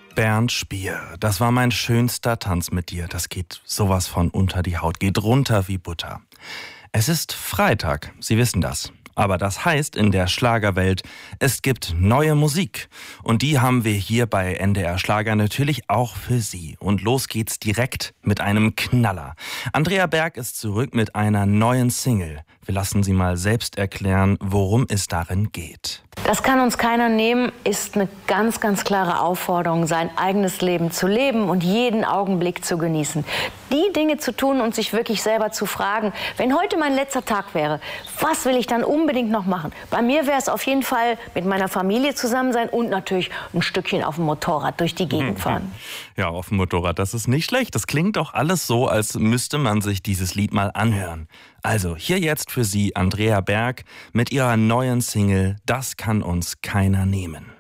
Bernd Spier, das war mein schönster Tanz mit dir. Das geht sowas von unter die Haut, geht runter wie Butter. Es ist Freitag, Sie wissen das. Aber das heißt in der Schlagerwelt, es gibt neue Musik. Und die haben wir hier bei NDR Schlager natürlich auch für Sie. Und los geht's direkt mit einem Knaller. Andrea Berg ist zurück mit einer neuen Single. Wir lassen sie mal selbst erklären, worum es darin geht. Das kann uns keiner nehmen, ist eine ganz, ganz klare Aufforderung, sein eigenes Leben zu leben und jeden Augenblick zu genießen. Die Dinge zu tun und sich wirklich selber zu fragen, wenn heute mein letzter Tag wäre, was will ich dann unbedingt noch machen? Bei mir wäre es auf jeden Fall mit meiner Familie zusammen sein und natürlich ein Stückchen auf dem Motorrad durch die Gegend fahren. Ja, auf dem Motorrad, das ist nicht schlecht. Das klingt doch alles so, als müsste man sich dieses Lied mal anhören. Also hier jetzt für Sie Andrea Berg mit ihrer neuen Single Das kann uns keiner nehmen.